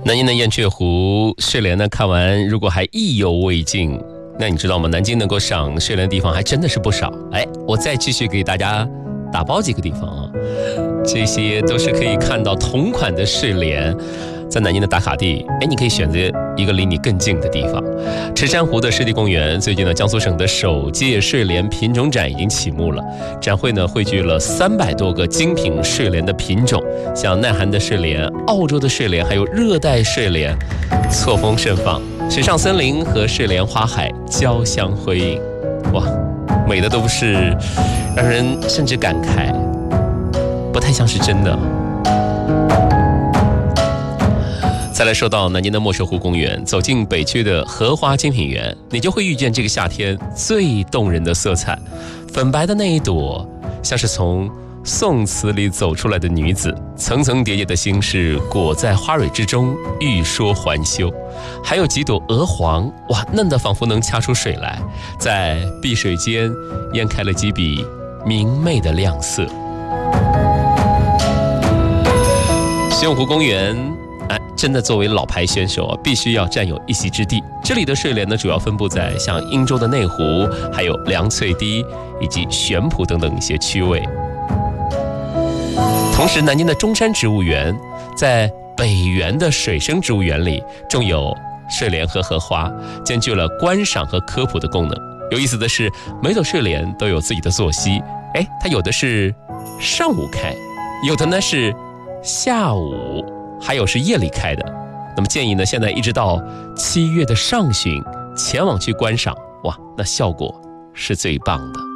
南京的燕雀湖睡莲呢，看完如果还意犹未尽，那你知道吗？南京能够赏睡莲的地方还真的是不少。我再继续给大家打包几个地方啊，这些都是可以看到同款的睡莲。在南京的打卡地，你可以选择一个离你更近的地方。池山湖的湿地公园，最近呢，江苏省的首届睡莲品种展已经启幕了。展会呢，汇聚了300多个精品睡莲的品种，像耐寒的睡莲、澳洲的睡莲，还有热带睡莲，错峰盛放。水上森林和睡莲花海交相辉映，哇，美的都不是让人甚至感慨，不太像是真的。再来说到南京的莫舍湖公园，走进北区的荷花精品园，你就会遇见这个夏天最动人的色彩。粉白的那一朵，像是从宋词里走出来的女子，层层叠叠的心事裹在花蕊之中，欲说还休。还有几朵鹅黄，哇，嫩得仿佛能掐出水来，在碧水间滟开了几笔明媚的亮色。玄武湖公园真的作为老牌选手必须要占有一席之地。这里的睡莲呢，主要分布在像鄢州的内湖，还有梁翠堤以及玄圃等等一些区位。同时，南京的中山植物园在北园的水生植物园里种有睡莲和荷花，兼具了观赏和科普的功能。有意思的是，每朵睡莲都有自己的作息，它有的是上午开，有的呢是下午，还有是夜里开的。那么建议呢，现在一直到7月的上旬前往去观赏，哇，那效果是最棒的。